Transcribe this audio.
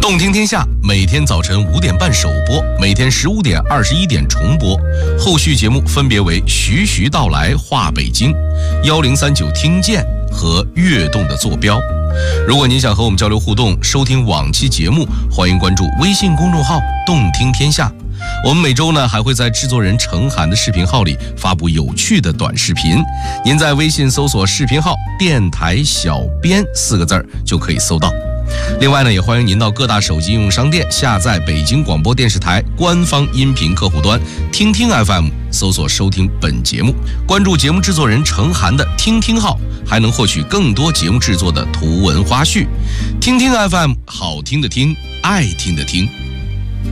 动听天下每天早晨5点半首播，每天15点、21点重播。后续节目分别为徐徐道来话北京、1039听见和跃动的坐标。如果您想和我们交流互动，收听往期节目，欢迎关注微信公众号动听天下。我们每周呢还会在制作人程涵的视频号里发布有趣的短视频，您在微信搜索视频号电台小编4个字就可以搜到。另外呢，也欢迎您到各大手机应用商店下载北京广播电视台官方音频客户端听听 FM， 搜索收听本节目，关注节目制作人程涵的听听号，还能获取更多节目制作的图文花絮。听听 FM， 好听的听，爱听的听。